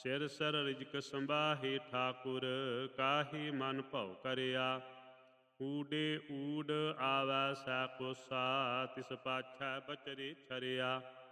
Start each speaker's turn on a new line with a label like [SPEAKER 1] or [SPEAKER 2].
[SPEAKER 1] ਸਿਰ ਸਰ ਰਿਜਕ ਸੰਬਾਹੇ ਠਾਕੁਰ, ਕਾਹੇ ਮਨ ਭਉ ਕਰਿਆ। ਊਡੇ ਊਡ ਆਵੈ ਸੈ ਕੋਸਾ, ਤਿਸ ਪਾਛੈ ਬਚਰੇ ਛਰਿਆ।